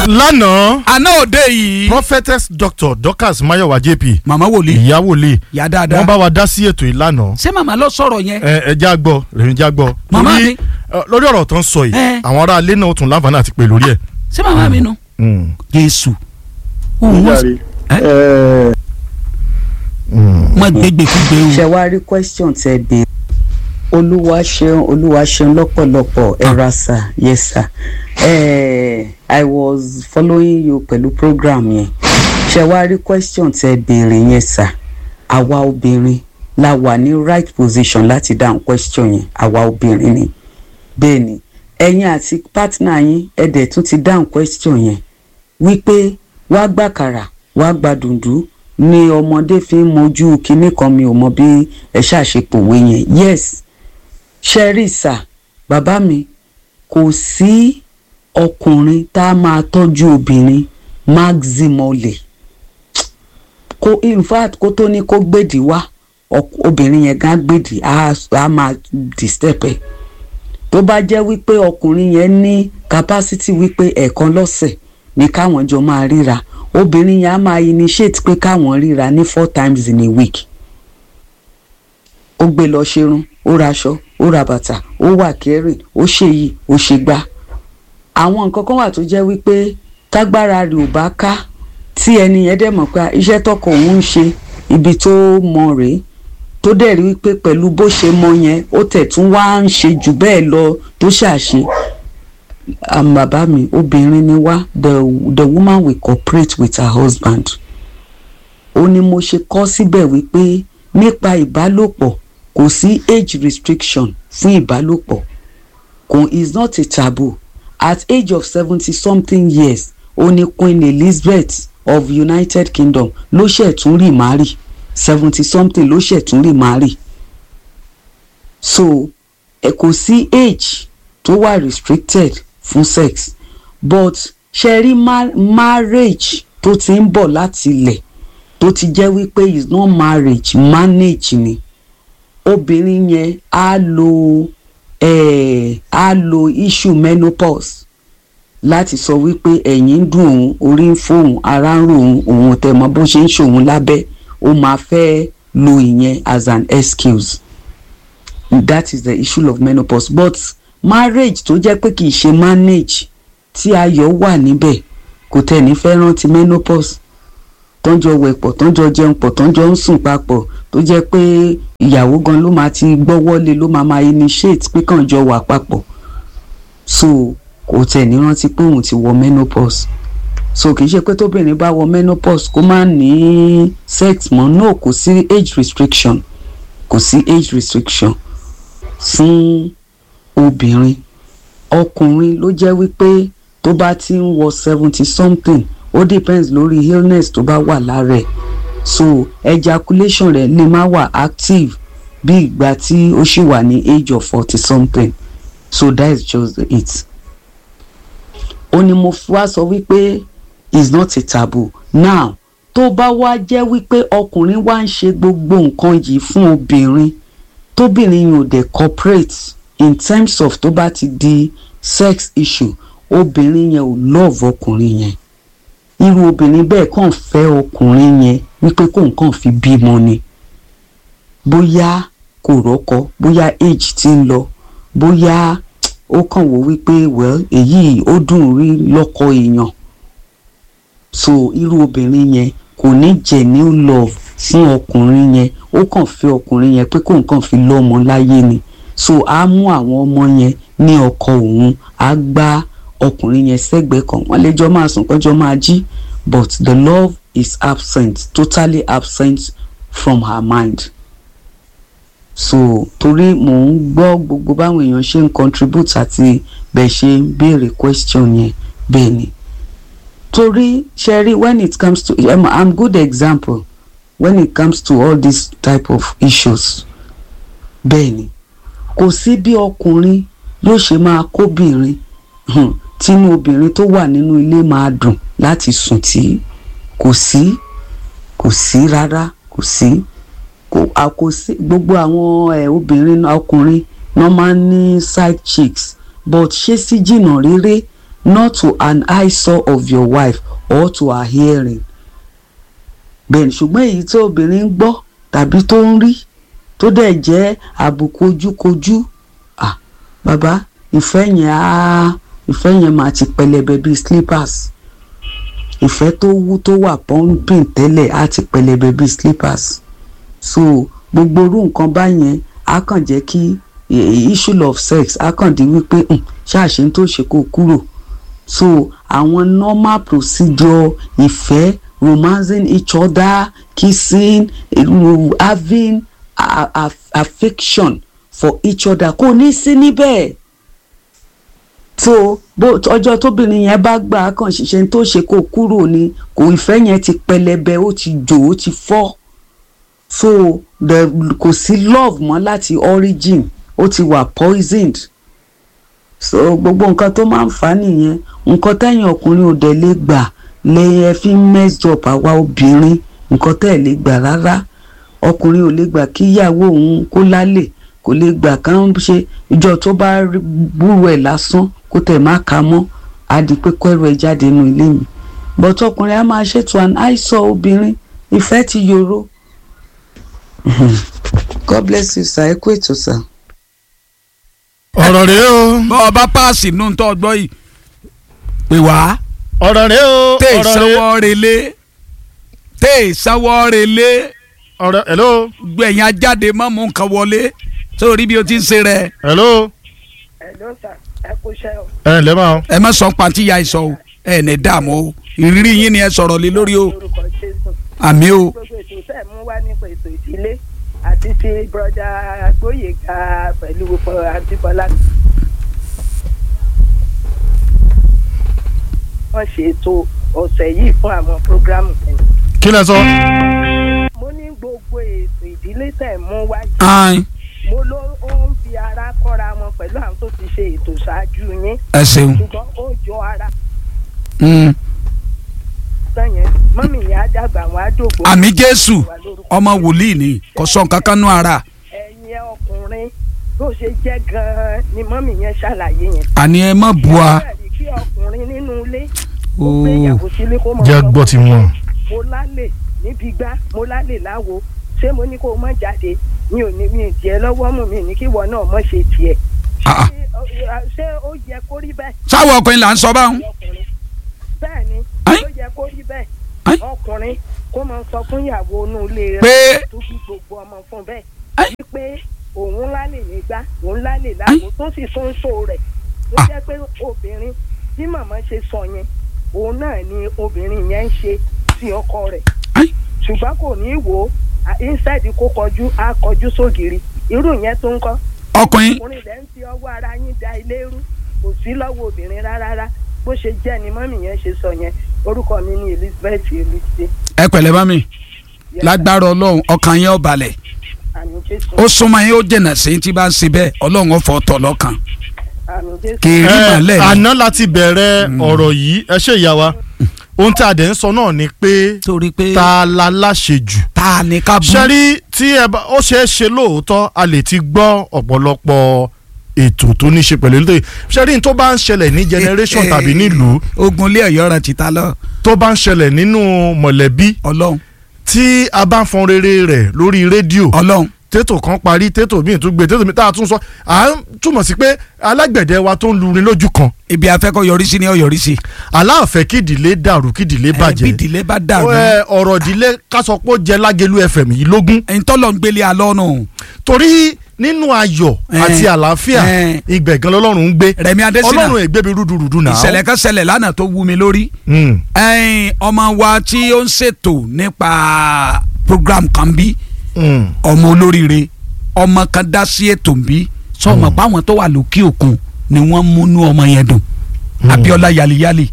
lánàá àná òde yìí. prophetess dr dorcas mayowa jp màmá wòlíì. ìyá wòlíì ìyá dáadáa. wọ́n bá wa dá sí ètò yìí lánàá. ṣé màmá ló sọ̀rọ̀ yẹn. ẹ já gbọ́ rèmi já gbọ́. Màmá mi. lórí ọ̀rọ̀ tó ń sọ yìí àwọn ará ilé náà ó tún láǹfààní àti pè lórí ẹ̀. ṣé màmá mi nu. Jésù. má gbégbé kúgbé o. ṣe wá rí question tẹ bí olúwa ṣeun lọ́pọ̀lọpọ̀ ẹ̀rasa yes sir I was following you pẹ̀lú program yẹn ṣe wá rí question tẹ béèrè yẹn sir àwa obìnrin la wà ní right position láti dáhùn question yẹn àwa obìnrin ni bẹ́ẹ̀ ni ẹ̀yin àti partner yín ẹ̀dẹ̀ tún ti dáhùn question yẹn wípé wàá gbàkàrà wàá gba dùndú ni ọmọdé fi ń mojú kinní kan mi ò mọ bí ẹ ṣàṣepòwe yẹn yes ṣẹ́rí sà bàbá mi kò sí ọkùnrin tá a máa tọ́jú obìnrin maximally kó in fact kó tó ní kó gbèdì wá obìnrin yẹn gan gbèdì á máa disturb ẹ tó bá jẹ́ wípé ọkùnrin yẹn ní capacity wípé ẹ̀ẹ̀kan lọ́sẹ̀ ní káwọn jọ máa ríra obìnrin yẹn á máa initiate pé káwọn ríra ní 4 times in a week ó gbé lọ ṣerun ó raṣọ ó ra bàtà ó wà kẹrin ó ṣe yìí ó ṣe gbá àwọn nǹkan kan wà tó jẹ́ wípé tágbára rẹ̀ ò bá ká tí ẹni yẹn dẹ̀ mọ̀ pé iṣẹ́ tọkọ òun ń ṣe ibi tó mọ rèé tó dẹ̀ rí wípé pẹ̀lú bó ṣe mọ yẹn ó tẹ̀ tún wá ń ṣe jù bẹ́ẹ̀ lọ tó ṣàṣe bàbá mi obìnrin ni wá the woman will cooperate with her husband ó ní mo ṣe kọ́ síbẹ̀ wípé nípa ìbálòpọ̀ kò sí age restriction fún ìbálòpọ̀ is not a taboo at age of 70 something years ó ní Queen Elizabeth of United Kingdom ló ṣẹ̀ tún rí márì 70 something ló ṣẹ̀ tún rí márì so kò sí age tó wà restricted fún sex but ṣe rí marriage tó ti ń bọ̀ láti ilẹ̀ tó ti jẹ́ wípé is not marriage manage ni obìnrin yẹn á lo issue menopause láti sọ wípé ẹ̀yìn ń dùn òun orí ń fòun ara ń rò òun tẹ̀ mọ́ bó ṣe ń ṣòun lábẹ́ ó máa fẹ́ lo ìyẹn as an excuse that is the issue of menopause but marriage tó jẹ́ pé kì í ṣe manage tí ayọ̀ wà níbẹ̀ kò tẹ̀ ní fẹ́ rántí menopause tó ń jọ wẹ̀ pọ̀ tó ń jọ jẹun pọ̀ tó ń jọ ń sùn papọ̀ tó jẹ́ pé ìyàwó gan ló máa ti gbọ́wọ́lé ló máa initiate pé kàn jọ wà papọ̀ so kò tẹ̀ ní rántí pé òun ti wọ menopause so kì í ṣe pé tóbìnrin bá wọ menopause kó má ní sex mọ́ no kò sí age restriction fún obìnrin ọkùnrin ló jẹ́ wípé tó bá ti ń wọ 70 something ó depends lórí illness tó bá wà lára ẹ̀ so ejaculation rẹ̀ lè má wà active bí ìgbà tí ó ṣì wà ní age of 40 something so that is just it. ó ní mo wá sọ wípé is not a taboo now tó bá wá jẹ́ wípé ọkùnrin wá ń ṣe gbogbo nǹkan yìí fún obìnrin tóbìnrin yìí ò dẹ̀ cooperate in terms of tó bá ti di sex issue obìnrin yẹn ò love ọkùnrin yẹn irú obìnrin bẹ́ẹ̀ kàn fẹ́ ọkùnrin yẹn wípé kó nǹkan fi bímọ ni bóyá kò rọ́kọ bóyá age ti ń lọ bóyá ó kàn wò wípé well èyí ó dùn rí lọ́kọ èèyàn so irú obìnrin yẹn kò ní genuine love fún ọkùnrin yẹn ó kàn fẹ́ ọkùnrin yẹn pé kó nǹkan fi lọ́mọ láyé ni so á mú àwọn ọmọ yẹn ní ọkọ òun á gbá ọkùnrin yẹn sẹ́gbẹ̀ẹ́ kan wọ́n lè jọ máa sùn kọ́jọ́ máa jí but the love is absent totally absent from her mind so torí mò ń gbọ́ gbogbo báwọn èèyàn ṣe ń contribute àti bẹ́ẹ̀ ṣe ń béèrè question yẹn bẹ́ẹ̀ ni torí Sherry when it comes to I'm good example when it comes to all these type of issues bẹ́ẹ̀ ni kò sí bí ọkùnrin yóò ṣe máa kóbìnrin tínú obìnrin tó wà nínú ilé máa dùn láti sùn tí kò sí rárá kò sí gbogbo àwọn obìnrin ọkùnrin wọ́n máa ń ní side chicks but ṣé sí jìnnà réré not to an eyesore of your wife or to her hearing. bẹ́ẹ̀ ni ṣùgbọ́n èyí tí obìnrin ń gbọ́ tàbí tó ń rí tó dẹ̀ jẹ́ àbùkù ojúkojú bàbá ìfẹ́ yẹn máa ti pẹlẹbẹ bíi slippers. ìfẹ́ tó wú tó wà pumping tẹ́lẹ̀ á ti pẹlẹbẹ bíi slippers. so gbogbo irú nǹkan báyẹn á kàn jẹ́ kí issue of sex á kàn di wípé ṣáàṣì tó ṣe kó kúrò. so àwọn normal procedure ìfẹ́ romancing each other kissing having affection for each other kò ní sí níbẹ̀. so ọjọ́ tóbìnrin yẹn bá gbà á kàn ṣiṣẹ́ tó ṣe kó kúrò ni kò ìfẹ́ yẹn ti pẹlẹbẹ ó ti jò ó ti fọ́. so kò sí love mọ́ láti origin ó ti wà poisoned. so gbogbo nǹkan tó máa ń fà á nìyẹn nǹkan tẹ́yìn ọkùnrin ò dẹ̀ lè gbà lẹ́yìn ẹ fi mess up àwa obìnrin nǹkan tẹ́ ẹ̀ lè gbà rárá. ọkùnrin ò lè gbà kí ìyàwó òun kó lálẹ́ kò lè gbà kán ṣe ìjọ tó bá búrú ẹ̀ lásán kó tẹ̀ má ka mọ́ á di pé kẹ́rù ẹ̀ jáde nínú ilé mi. but ọkùnrin á máa ṣètò an àìsàn obìnrin ìfẹ́ ti yòrò. God bless you sir ẹ kú ètò sir. ọ̀rọ̀ rèé o. bọ́ ọba páàsì nù tó gbọ́ yìí pè wá. ọ̀rọ̀ rèé o. tẹ ìsanwó relé tẹ ìsanwó relé. ọ̀rọ̀ hello. gbẹ̀yìn ajáde mọ́ mú nǹkan wọlé sórí bí o ti ń ṣe rẹ. hello. hello sir ẹ kú iṣẹ́ o. ẹ ǹlẹ́ máa. ẹ má sọ pàǹtí ya ìsọ o ẹ ní dààmú o ìrírí yín ni ẹ sọ̀rọ̀ lé lórí o. àmì o. gbogbo ètò tẹ́ mú wá nípa ètò ìdílé àti ti broda Gbóyèga pẹ̀lú àǹtí Bọ́lá. wọ́n ṣe ètò ọ̀sẹ̀ yìí fún àwọn prógrámù kan. kí lẹ sọ. mo ní gbogbo ètò ìdílé tẹ́ mú wá yìí. mo ló ń fi ara kọ́ra wọn pẹ̀lú àwọn tó ti ṣe ètò ṣáájú yín. ẹ ṣeun. ṣùgbọ́n ó jọ ara. sẹ́yìn mọ́mì yẹn á dàgbà wọn á dògbò. àmì Jésù ọmọ wòlíì ni kò sọ nǹkan kan nú ara. ẹ̀yin ọkùnrin bó ṣe jẹ́ gan-an ni mọ́mì yẹn ṣàlàyé yẹn. àní ẹ má bu a. kí ọkùnrin nínú ilé ó gbé ìyàwó sílé kó mọ̀ jẹ́ gbọ́ ti wọn. mo lálẹ́ níbi gbá mo lálẹ́ láwo ṣé mo ní kó o má jáde mi ò ní mi ì tiẹ̀ lọ́wọ́ mú mi ní kí ìwọ náà mọ̀ ṣe tiẹ̀. ṣé ó yẹ kó rí bẹ́ẹ̀. sáwọn ọkùnrin là ń sọ báwọn. bẹ́ẹ̀ ni ó yẹ kó rí bẹ́ẹ̀ ọkùnrin kó máa sọ fún ìyàwó inú ilé rẹ̀ tó fi gbogbo ọmọ fún bẹ́ẹ̀ wípé òun lálẹ́ nígbà òun lálẹ́ láwo tó sì tún ń so rẹ̀ ó jẹ́ pé obìnrin tí màmá ṣe sọ yẹn òun náà ni obìnrin yẹn ń ṣe sí ọkọ rẹ̀ ṣùgbọ́n kò ní í wò ó inside kó kọjú á kọjú sógiri irú yẹn tó ń kọ́. ọkùnrin lẹ́ ń fi ọwọ́ ara yín da ilé rú kò sí lọ́wọ́ obìnrin rárá bó ṣe jẹ́ ni mọ́mì yẹn ṣe sọ yẹn orúkọ mi ni Elizabeth Elise. ẹ pẹ̀lẹ́ bá mi lágbára Ọlọ́run ọkàn yẹn ó balẹ̀ ó súnmọ́ yẹn ó jẹ̀nà sí tí bá ń ṣe bẹ́ẹ̀ Ọlọ́run ó fọ́ tọ̀ lọ́kàn. kèrè màlẹ́ ni. àná láti bẹ̀rẹ̀ ọ̀rọ̀ yìí ẹ ṣe ìyá wa ohun tí a dẹ̀ ń sọ náà ni pé ta la láṣejù. ta ni ká bú. ṣẹ́rí tí ó ṣeé ṣe lóòótọ́ a lè ti gbọ́ ọ̀pọ̀lọpọ̀ ètò tó ní ṣe pẹ̀lú ètò ṣẹ́rí tó bá ń ṣẹlẹ̀ ní generation tàbí nílùú. ogun ilé Ọ̀yọ́ rẹ ti ta lọ. tó bá ń ṣẹlẹ̀ nínú mọ̀lẹ́bí. Ọlọ́run. tí a bá ń fọn rere rẹ̀ lórí rédíò. Ọlọ́run. tètò kan parí tètò míì tún gbé tètò míì tá a tún sọ à ń túmọ̀ sí pé alágbẹ̀dẹ wa tó ń lurin lójú kan. ibi afẹ́kọ̀ yọrí sí ni ó yọrí sí. aláàfẹ́ kí ìdílé dàrú kí ìdílé bàjẹ́. bí ìdílé bá dàrú. ọ̀rọ̀ ìdílé kásọpọ̀ jẹ́ Lágẹ̀lú FM yìí lógún. ẹ̀yin tọ́lọ̀ ń gbélé alọ́ nù. torí nínú ayọ̀ àti àlàáfíà ìgbẹ̀gàn lọ́lọ́run ń gbé. Rẹ̀mí Adésínà Ọlọ́run ègbé mi rúdurùdu náà. ìṣẹ̀lẹ̀ kan ṣẹlẹ̀ lánàá tó wú mi lórí. ọmọ wa tí ó ń ṣètò nípa program kan bí ọmọ olóríire ọmọ kan dá sí ètò bí sọmọ báwọn tó wà lókè òkun ni wọ́n múnú ọmọ yẹn dùn Abíọ́lá Yaliyali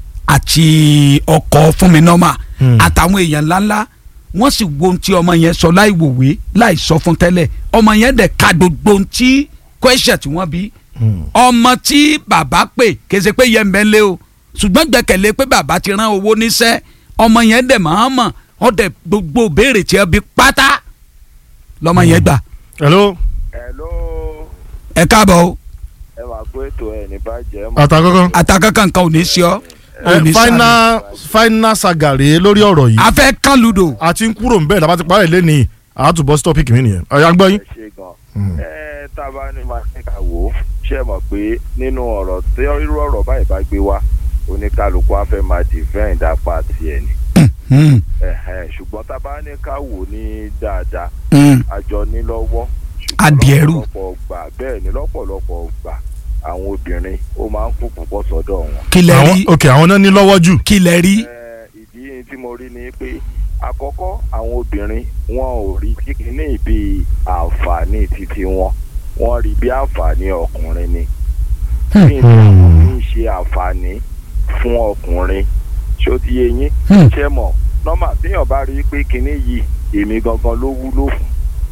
àti ọkọ Fúnminọ́mà àtàwọn èèyàn ńláńlá wọ́n sì wo ohun tí ọmọ yẹn sọ láì wòwe láì sọ fún tẹ́lẹ̀ ọmọ yẹn dẹ̀ ka gbogbo ohun tí question tí wọ́n bí ọmọ tí bàbá pè kése pé yẹn mẹ́lẹ́ o ṣùgbọ́n gbẹ́kẹ̀lé pé bàbá ti rán owó níṣẹ́ ọmọ yẹn dẹ̀ máa mọ̀ ọ́ dẹ̀ gbogbo béèrè tí ẹ bí pátá lọ́mọ yẹn gbà. hello. hello. ẹ káàbọ̀ o. ẹ máa pé ètò ẹ̀ ní bàjẹ́. àtàkọ́kọ́ nǹkan ò ní ṣe ọ́. final saga rèé lórí ọ̀rọ̀ yìí. a fẹ́ kán ludo. a ti ń kúrò ń bẹ́ẹ̀ lábá ti parẹ́ lé ní àtúbọ̀ sí tọ́pìkì mi nìyẹn. ọ̀yà gbọ́ yín. ẹ ṣe gan. tá a bá ní máa ní ká wò ó ṣe mọ̀ pé nínú ọ̀rọ̀ tí irú ọ̀rọ̀ báyìí bá gbé wá oníkálukú á fẹ́ máa defend apá tiẹ̀ ni. ṣùgbọ́n tá a bá ní ká wò ní dáadáa àjọ ní lọ́wọ́. adìẹrù. bẹ́ẹ̀ ni lọ́pọ̀lọpọ̀ gbà àwọn obìnrin ó máa ń kú púpọ̀ sọ́dọ̀ wọn. kí lẹ rí. àwọn náà ní lọ́wọ́ jù. kí lẹ rí. ìdí tí mo rí ni pé àkọ́kọ́ àwọn obìnrin wọn ò rí kíkiní bí àǹfààní títí wọ́n rí bí àǹfààní ọkùnrin ni. kí n ṣe àǹfààní fún ọkùnrin ṣó ti yé yín. ṣé mọ̀ nọ́mà téèyàn bá rí pé kíní yìí èmi gangan ló wúlò fún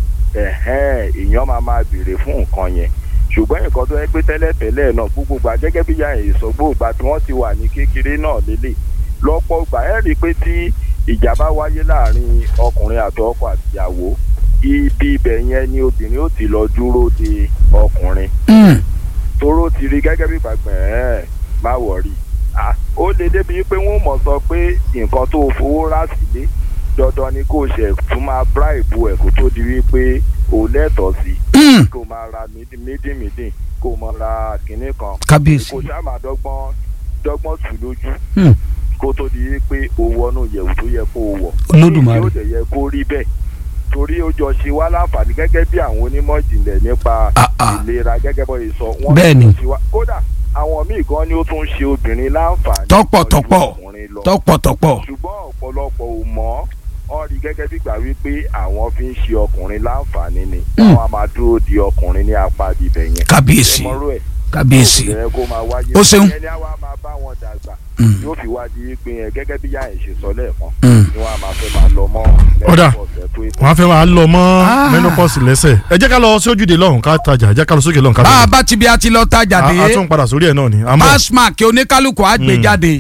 èèyàn máa béèrè fún nǹkan yẹn. ṣùgbọ́n nǹkan tó yẹ pé tẹ́lẹ̀tẹ́lẹ̀ náà gbogbo gbà gẹ́gẹ́ bí yàrá ìsọgbó ìgbà tí wọ́n ti wà ní kékeré náà lélẹ̀ lọ́pọ̀ gbà ẹ́ rí i pé tí ìjà bá wáyé láàrin ọkùnrin àti ọkọ àtìyàwó ibi ibẹ̀ yẹn ni obìnrin ó ti lọ dúró de ọkùnrin toró ti rí gẹ́gẹ́ bí gbàgbẹ́ má wọ̀rí ó lè débi pé wọ́n mọ̀ sọ pé nǹkan tó fowó rà sílé dandan ni kò ṣe tún máa bribe ẹ̀ kó tó di wípé ò lẹ́tọ̀ọ́ sí kó máa ra mídìmídì kó máa ra kinní kan kábíyèsí kó ṣáà máa dọ́gbọ́n tù lójú kó tó di wípé o wọnú yẹ̀wù tó yẹ kó o wọ̀ Olódùmarè yóò dẹ̀ yẹ kó rí bẹ́ẹ̀ torí ó jọ ṣe wá láǹfààní gẹ́gẹ́ bí àwọn onímọ̀ ìjìnlẹ̀ nípa ìlera gẹ́gẹ́ bọ́ ìsọ wọn bẹ́ẹ̀ni kódà àwọn míì gan ni ó tún ṣe obìnrin láǹfààní tọ́pọ̀tọ́pọ̀ ṣùgbọ́n ọ̀pọ̀lọpọ̀ ò mọ̀ ọ́ rí gẹ́gẹ́ bí gbà wípé àwọn fi ń ṣe ọkùnrin láǹfààní ni wọ́n á máa dúró di ọkùnrin ní apá ibẹ̀ yẹn. kábíyèsí kábíyèsí ó ṣeun. ẹni àwa máa bá wọn dàgbà yóò fi wá di pé yẹn gẹ́gẹ́ bí yáà ṣe sọ lẹ́ẹ̀kan ni wọ́n á máa fẹ́ máa lọ mọ́ wọ́n á fẹ́ máa lọ mọ́ menopause lẹ́sẹ̀ ẹ jẹ́ ká lọ sójúde lọ́hùn ká tajà ẹ jẹ́ ká lọ sókè lọ́hùn ká tajà. bá a bá ti bí a ti lọ tajà dé a tún padà sórí ẹ̀ náà ni. passmark oníkálukú á gbé jáde.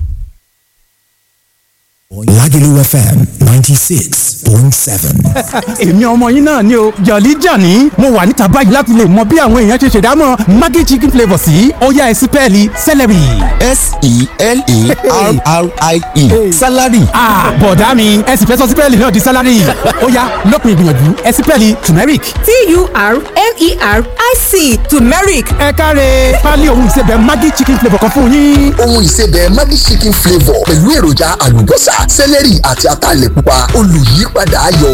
Lagelu FM 96.7. èmi ọmọ yín náà ni o Jolly Johnny mo wà níta báyìí láti lè mọ bí àwọn èèyàn ṣe ṣèdámọ̀ Maggi chicken flavour sí ó yá ẹ sí pẹ́ẹ́lí celery. S-E-L-E-R-R-I-E salary. bọ̀dá mi ẹ sì fẹ́ sọ sí pẹ́ẹ́lì náà di salary ó yá lópin ìgbìyànjú ẹ sí pẹ́ẹ́lì turmeric. T-U-R-M-E-R-I-C turmeric. ẹ káre pálí ohun ìsebẹ̀ Maggi chicken flavour kan fún yín. ohun ìsebẹ̀ Maggi chicken flavour pẹ̀lú èròjà àlùbọ́sà sẹ́lẹ̀rì àti ataalẹ̀ pupa olùyípadà ayọ̀